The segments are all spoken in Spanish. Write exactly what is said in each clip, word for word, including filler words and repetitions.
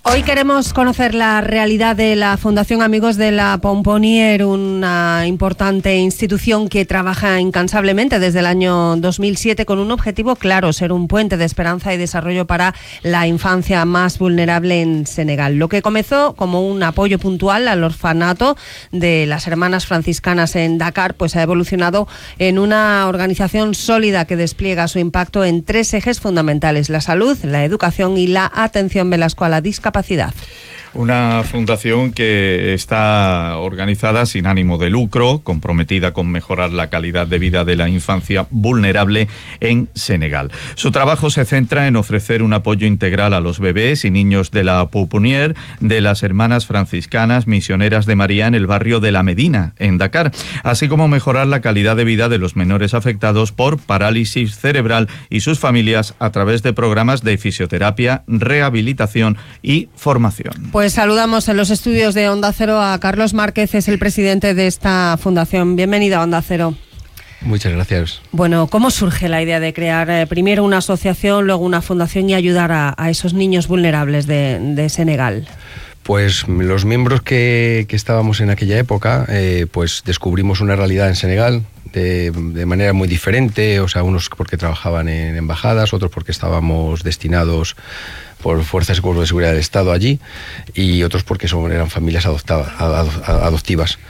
Hoy queremos conocer la realidad de la Fundación Amigos de la Pomponier, una importante institución que trabaja incansablemente desde el año dos mil siete con un objetivo claro: ser un puente de esperanza y desarrollo para la infancia más vulnerable en Senegal. Lo que comenzó como un apoyo puntual al orfanato de las hermanas franciscanas en Dakar, pues ha evolucionado en una organización sólida que despliega su impacto en tres ejes fundamentales: la salud, la educación y la atención Velasco a la discapacidad. Una fundación que está organizada sin ánimo de lucro, comprometida con mejorar la calidad de vida de la infancia vulnerable en Senegal. Su trabajo se centra en ofrecer un apoyo integral a los bebés y niños de la Pouponière de las hermanas franciscanas misioneras de María en el barrio de La Medina, en Dakar, así como mejorar la calidad de vida de los menores afectados por parálisis cerebral y sus familias a través de programas de fisioterapia, rehabilitación y formación. Pues saludamos en los estudios de Onda Cero a Carlos Márquez, es el presidente de esta fundación. Bienvenido a Onda Cero. Muchas gracias. Bueno, ¿cómo surge la idea de crear eh, primero una asociación, luego una fundación y ayudar a, a esos niños vulnerables de, de Senegal? Pues los miembros que, que estábamos en aquella época, eh, pues descubrimos una realidad en Senegal de, de manera muy diferente, o sea, unos porque trabajaban en embajadas, otros porque estábamos destinados por fuerzas y cuerpos de seguridad del Estado allí, y otros porque son, eran familias adoptadas, adoptivas.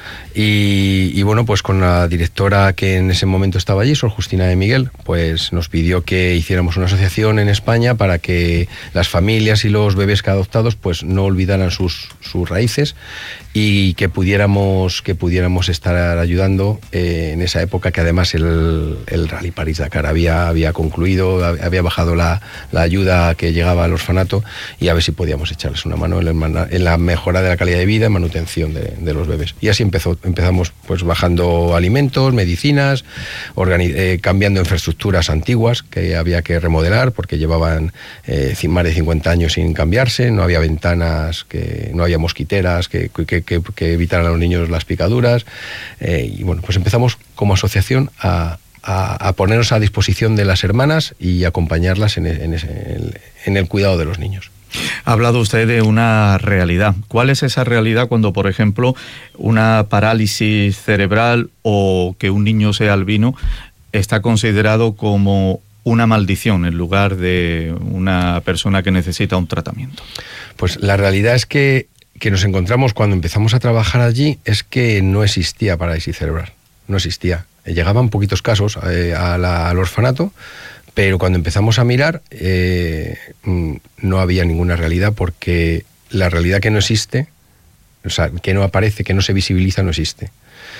Y, y bueno, pues con la directora que en ese momento estaba allí, Sor Justina de Miguel, pues nos pidió que hiciéramos una asociación en España para que las familias y los bebés que adoptados pues no olvidaran sus, sus raíces y que pudiéramos, que pudiéramos estar ayudando eh, en esa época que además el, el Rally París-Dakar había, había concluido, había bajado la, la ayuda que llegaba al orfanato, y a ver si podíamos echarles una mano en, el, en la mejora de la calidad de vida y manutención de, de los bebés. Y así empezó, empezamos pues bajando alimentos, medicinas, eh, cambiando infraestructuras antiguas que había que remodelar porque llevaban eh, más de cincuenta años sin cambiarse, no había ventanas, que no había mosquiteras que, que, que, que evitaran a los niños las picaduras, eh, y bueno, pues empezamos como asociación a A, a ponernos a disposición de las hermanas y acompañarlas en, en, ese, en el cuidado de los niños. Ha hablado usted de una realidad. ¿Cuál es esa realidad cuando, por ejemplo, una parálisis cerebral o que un niño sea albino está considerado como una maldición en lugar de una persona que necesita un tratamiento? Pues la realidad es que, que nos encontramos cuando empezamos a trabajar allí es que no existía parálisis cerebral, no existía. Llegaban poquitos casos eh, a la, al orfanato, pero cuando empezamos a mirar eh, no había ninguna realidad, porque la realidad que no existe, o sea, que no aparece, que no se visibiliza, no existe.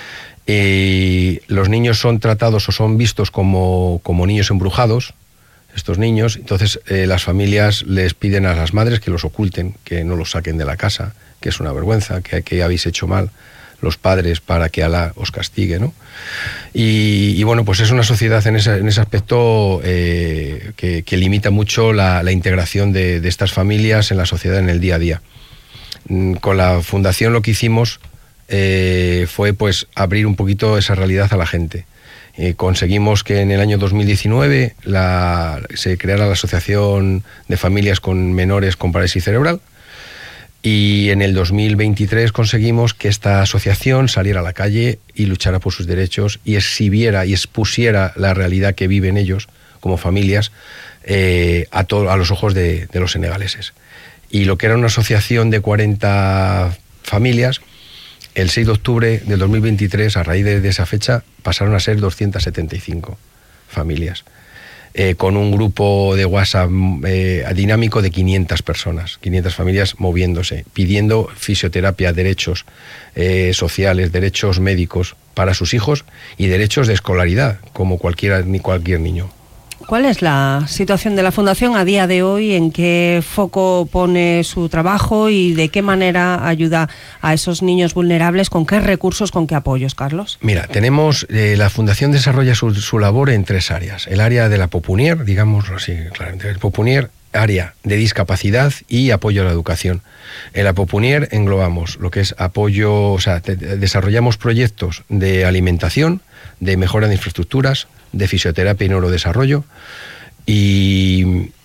Y los niños son tratados o son vistos como, como niños embrujados, estos niños, entonces eh, las familias les piden a las madres que los oculten, que no los saquen de la casa, que es una vergüenza, que, que habéis hecho mal los padres para que Alá os castigue, ¿no? Y, y bueno, pues es una sociedad en ese, en ese aspecto eh, que, que limita mucho la, la integración de, de estas familias en la sociedad en el día a día. Con la fundación lo que hicimos eh, fue pues abrir un poquito esa realidad a la gente. Eh, conseguimos que en el año dos mil diecinueve la, se creara la Asociación de Familias con Menores con Parálisis Cerebral. Y en el dos mil veintitrés conseguimos que esta asociación saliera a la calle y luchara por sus derechos y exhibiera y expusiera la realidad que viven ellos como familias eh, a, to- a los ojos de, de los senegaleses. Y lo que era una asociación de cuarenta familias, el seis de octubre del dos mil veintitrés, a raíz de, de esa fecha, pasaron a ser doscientas setenta y cinco familias. Eh, con un grupo de WhatsApp eh, dinámico de quinientas personas, quinientas familias moviéndose, pidiendo fisioterapia, derechos eh, sociales, derechos médicos para sus hijos y derechos de escolaridad, como cualquiera, ni cualquier niño. ¿Cuál es la situación de la Fundación a día de hoy? ¿En qué foco pone su trabajo y de qué manera ayuda a esos niños vulnerables? ¿Con qué recursos, con qué apoyos, Carlos? Mira, tenemos, eh, la Fundación desarrolla su, su labor en tres áreas. El área de la Pouponière, digámoslo así, claramente, el Pouponière, área de discapacidad y apoyo a la educación. En la Pouponière englobamos lo que es apoyo, o sea, te, desarrollamos proyectos de alimentación, de mejora de infraestructuras, de fisioterapia y neurodesarrollo, y,